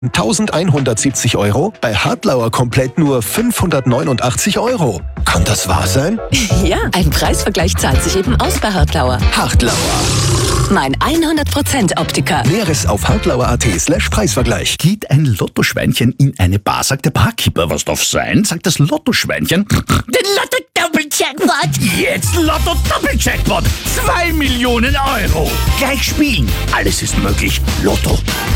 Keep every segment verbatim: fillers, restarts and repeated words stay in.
eintausendeinhundertsiebzig Euro, bei Hartlauer komplett nur fünfhundertneunundachtzig Euro. Kann das wahr sein? Ja, ein Preisvergleich zahlt sich eben aus bei Hartlauer. Hartlauer. Mein hundert Prozent Optiker. Näheres auf hartlauer.at slash Preisvergleich. Geht ein Lottoschweinchen in eine Bar, sagt der Barkeeper, was darf sein? Sagt das Lottoschweinchen, den Lotto-Doppel-Jackpot. Jetzt Lotto-Doppel-Jackpot. Zwei Millionen Euro. Gleich spielen. Alles ist möglich. Lotto.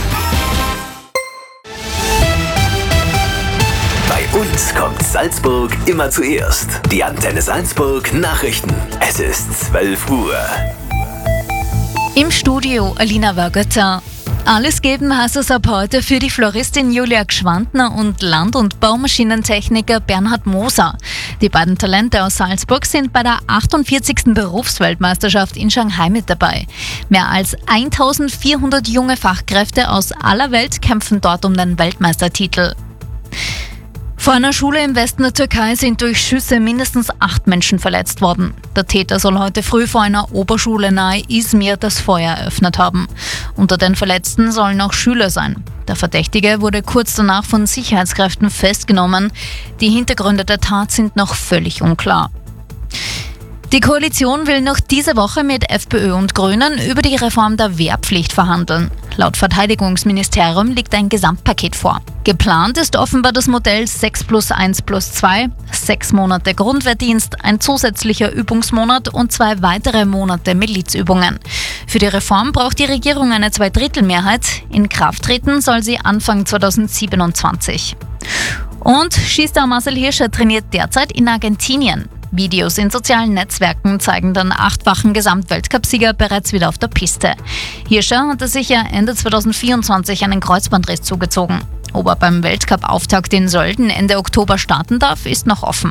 Bei uns kommt Salzburg immer zuerst. Die Antenne Salzburg Nachrichten. Es ist zwölf Uhr. Im Studio Alina Wörgötter. Alles geben heißt es ab heute für die Floristin Julia Gschwandner und Land- und Baumaschinentechniker Bernhard Moser. Die beiden Talente aus Salzburg sind bei der achtundvierzigsten Berufsweltmeisterschaft in Shanghai mit dabei. Mehr als eintausendvierhundert junge Fachkräfte aus aller Welt kämpfen dort um den Weltmeistertitel. Vor einer Schule im Westen der Türkei sind durch Schüsse mindestens acht Menschen verletzt worden. Der Täter soll heute früh vor einer Oberschule nahe Izmir das Feuer eröffnet haben. Unter den Verletzten sollen auch Schüler sein. Der Verdächtige wurde kurz danach von Sicherheitskräften festgenommen. Die Hintergründe der Tat sind noch völlig unklar. Die Koalition will noch diese Woche mit FPÖ und Grünen über die Reform der Wehrpflicht verhandeln. Laut Verteidigungsministerium liegt ein Gesamtpaket vor. Geplant ist offenbar das Modell sechs plus eins plus zwei, sechs Monate Grundwehrdienst, ein zusätzlicher Übungsmonat und zwei weitere Monate Milizübungen. Für die Reform braucht die Regierung eine Zweidrittelmehrheit. In Kraft treten soll sie Anfang zweitausendsiebenundzwanzig. Und Skistar Marcel Hirscher trainiert derzeit in Argentinien. Videos in sozialen Netzwerken zeigen den achtfachen Gesamtweltcupsieger bereits wieder auf der Piste. Hirscher hatte sich ja Ende zweitausendvierundzwanzig einen Kreuzbandriss zugezogen. Ob er beim Weltcup-Auftakt in Sölden Ende Oktober starten darf, ist noch offen.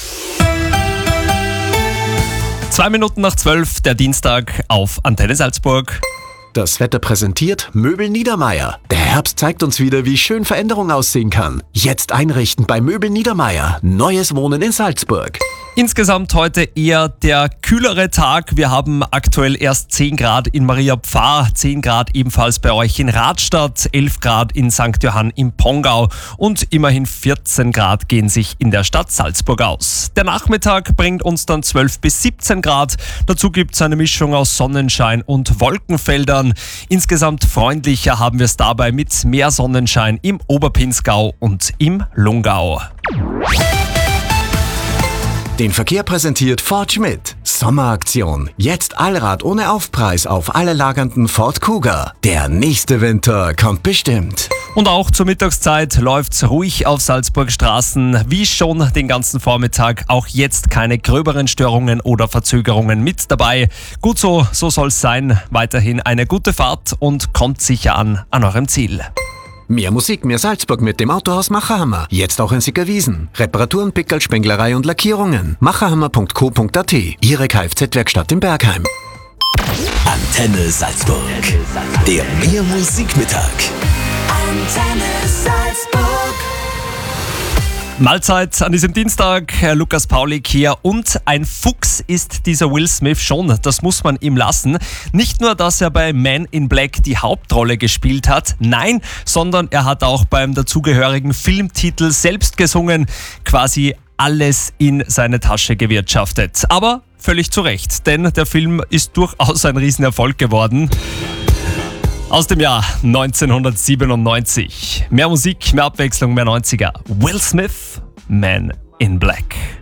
Zwei Minuten nach zwölf, der Dienstag auf Antenne Salzburg. Das Wetter präsentiert Möbel Niedermeier. Der Herbst zeigt uns wieder, wie schön Veränderung aussehen kann. Jetzt einrichten bei Möbel Niedermeier. Neues Wohnen in Salzburg. Insgesamt heute eher der kühlere Tag. Wir haben aktuell erst zehn Grad in Maria Pfarr, zehn Grad ebenfalls bei euch in Radstadt, elf Grad in Sankt Johann im Pongau und immerhin vierzehn Grad gehen sich in der Stadt Salzburg aus. Der Nachmittag bringt uns dann zwölf bis siebzehn Grad. Dazu gibt es eine Mischung aus Sonnenschein und Wolkenfeldern. Insgesamt freundlicher haben wir es dabei mit mehr Sonnenschein im Oberpinsgau und im Lungau. Den Verkehr präsentiert Ford Schmidt. Sommeraktion. Jetzt Allrad ohne Aufpreis auf alle lagernden Ford Kuga. Der nächste Winter kommt bestimmt. Und auch zur Mittagszeit läuft's ruhig auf Salzburg Straßen, wie schon den ganzen Vormittag. Auch jetzt keine gröberen Störungen oder Verzögerungen mit dabei. Gut so, so soll's sein. Weiterhin eine gute Fahrt und kommt sicher an an eurem Ziel. Mehr Musik, mehr Salzburg mit dem Autohaus Macherhammer. Jetzt auch in Sickerwiesen. Reparaturen, Pickerl, Spenglerei und Lackierungen. macherhammer punkt co punkt at. Ihre Kfz-Werkstatt in Bergheim. Antenne Salzburg. Der Mehr Musikmittag. Antenne Salzburg. Mahlzeit an diesem Dienstag, Herr Lukas Paulik hier und ein Fuchs ist dieser Will Smith schon, das muss man ihm lassen. Nicht nur, dass er bei Man in Black die Hauptrolle gespielt hat, nein, sondern er hat auch beim dazugehörigen Filmtitel selbst gesungen, quasi alles in seine Tasche gewirtschaftet. Aber völlig zu Recht, denn der Film ist durchaus ein Riesenerfolg geworden. Aus dem Jahr neunzehnhundertsiebenundneunzig. Mehr Musik, mehr Abwechslung, mehr neunziger. Will Smith, Man in Black.